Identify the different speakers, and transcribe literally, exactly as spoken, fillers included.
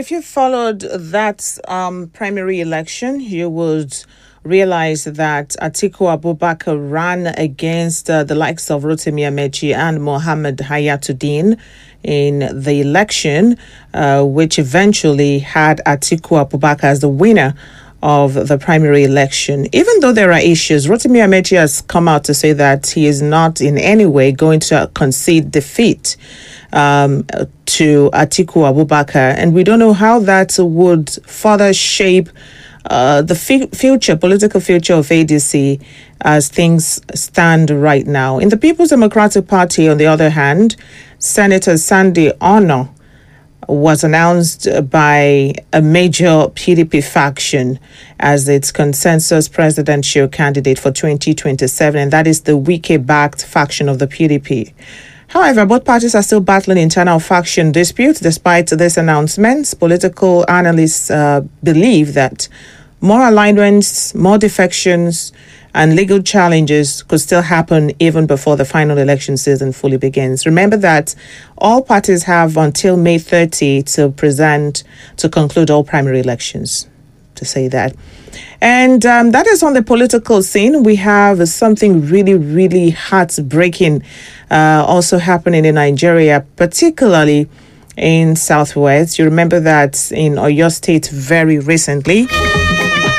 Speaker 1: if you followed that um, primary election, you would realize that Atiku Abubakar ran against uh, the likes of Rotimi Amechi and Mohammed Hayatuddin in the election, uh, which eventually had Atiku Abubakar as the winner of the primary election. Even though there are issues, Rotimi Amechi has come out to say that he is not in any way going to concede defeat um, to Atiku Abubakar. And we don't know how that would further shape uh, the f- future, political future of A D C as things stand right now. In the People's Democratic Party, on the other hand, Senator Sunday Ono was announced by a major P D P faction as its consensus presidential candidate for twenty twenty-seven, and that is the Wike-backed faction of the P D P. However, both parties are still battling internal faction disputes. Despite this announcement, political analysts uh, believe that more alignments, more defections, and legal challenges could still happen even before the final election season fully begins. Remember that all parties have until May thirtieth to present, to conclude all primary elections, to say that. And um, that is on the political scene. We have something really, really heartbreaking uh, also happening in Nigeria, particularly in Southwest. You remember that in Oyo State very recently,